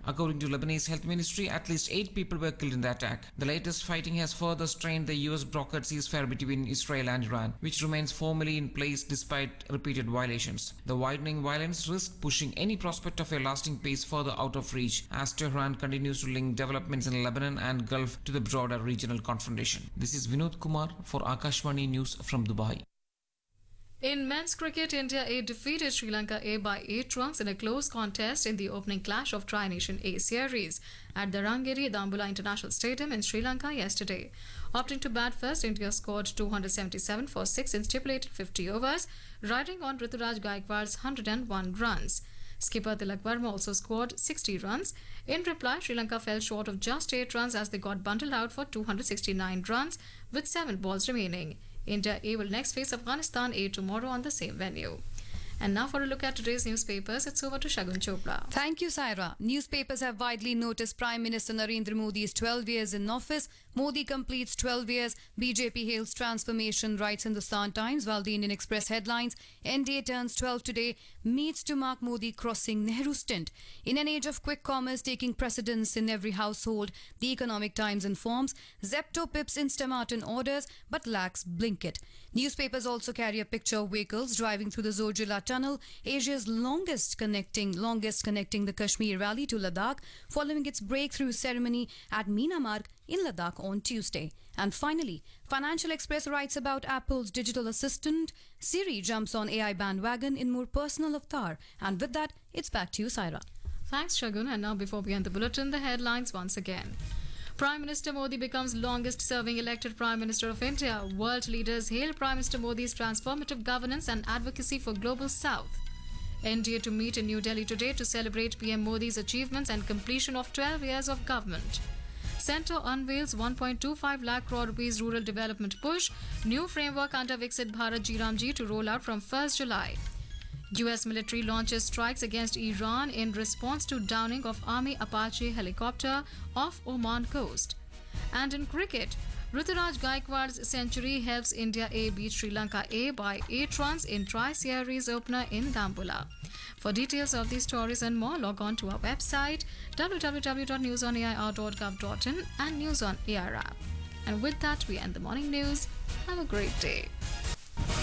According to Lebanese Health Ministry, at least 8 people were killed in the attack. The latest fighting has further strained the US brokered ceasefire between Israel and Iran, which remains formally in place despite repeated violations. The widening violence risks pushing any prospect of a lasting peace further out of reach as Tehran continues to link developments in Lebanon and Gulf to the broader regional confrontation. This is Vinod Kumar for Akashvani News from Dubai. In men's cricket, India A defeated Sri Lanka A by 8 runs in a close contest in the opening clash of Tri-Nation A series at the Rangiri Dambula International Stadium in Sri Lanka yesterday. Opting to bat first, India scored 277 for 6 in stipulated 50 overs, riding on Ruturaj Gaikwad's 101 runs. Skipper Tilak Verma also scored 60 runs. In reply, Sri Lanka fell short of just 8 runs as they got bundled out for 269 runs with 7 balls remaining. India A will next face Afghanistan A tomorrow on the same venue. And now for a look at today's newspapers, it's over to Shagun Chopra. Thank you, Saira. Newspapers have widely noticed Prime Minister Narendra Modi's 12 years in office. Modi completes 12 years. BJP hails transformation, writes Hindustan Times, while the Indian Express headlines, NDA turns 12 today, meets to mark Modi crossing Nehru stint. In an age of quick commerce taking precedence in every household, the Economic Times informs, Zepto pips Instamart in orders but lacks Blinkit. Newspapers also carry a picture of vehicles driving through the Zojila Tunnel, Asia's longest connecting the Kashmir Valley to Ladakh, following its breakthrough ceremony at Meena Marg in Ladakh on Tuesday. And finally, Financial Express writes about Apple's digital assistant. Siri jumps on AI bandwagon in more personal avatar. And with that, it's back to you, Saira. Thanks, Shagun. And now before we end the bulletin, the headlines once again. Prime Minister Modi becomes longest-serving elected Prime Minister of India. World leaders hail Prime Minister Modi's transformative governance and advocacy for Global South. NDA to meet in New Delhi today to celebrate PM Modi's achievements and completion of 12 years of government. Centre unveils 1.25 lakh crore rupees rural development push. New framework under Viksit Bharat GRAMji to roll out from 1st July. US military launches strikes against Iran in response to downing of Army Apache helicopter off Oman coast. And in cricket, Ruturaj Gaikwad's century helps India A beat Sri Lanka A by 8 runs in Tri-Series opener in Dambula. For details of these stories and more, log on to our website www.newsonair.gov.in and News on AR app. And with that, we end the morning news. Have a great day.